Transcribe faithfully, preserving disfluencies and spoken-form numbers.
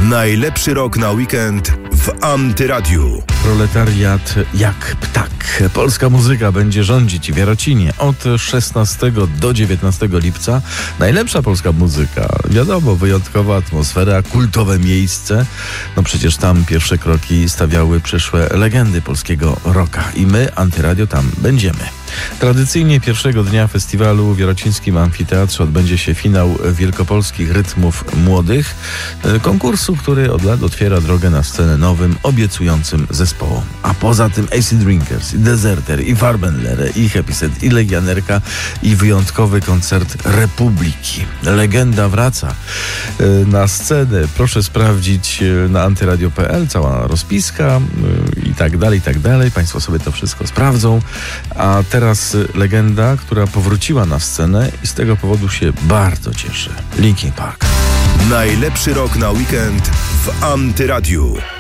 Najlepszy rok na weekend w Antyradiu. Proletariat jak ptak. Polska muzyka będzie rządzić w Jarocinie od szesnastego do dziewiętnastego lipca. Najlepsza polska muzyka. Wiadomo, wyjątkowa atmosfera, kultowe miejsce. No przecież tam pierwsze kroki stawiały przyszłe legendy polskiego rocka. I my, Antyradio, tam będziemy. Tradycyjnie pierwszego dnia festiwalu w Jarocińskim Amfiteatrze odbędzie się finał wielkopolskich rytmów młodych. Konkursu, który od lat otwiera drogę na scenę nowym, obiecującym zespołom. A poza tym A C Drinkers, i Deserter, i Farbenlere, i Happy Set, i Legionerka, i wyjątkowy koncert Republiki. Legenda wraca na scenę. Proszę sprawdzić na antyradio kropka p l, cała rozpiska i tak dalej, i tak dalej. Państwo sobie to wszystko sprawdzą. A teraz legenda, która powróciła na scenę i z tego powodu się bardzo cieszę. Linkin Park. Najlepszy rok na weekend w Antyradiu.